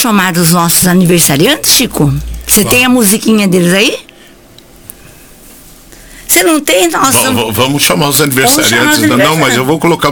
chamar os nossos aniversariantes, Chico? Você tem a musiquinha deles aí? Você não tem? Vamos chamar os aniversariantes. Não, mas eu vou colocar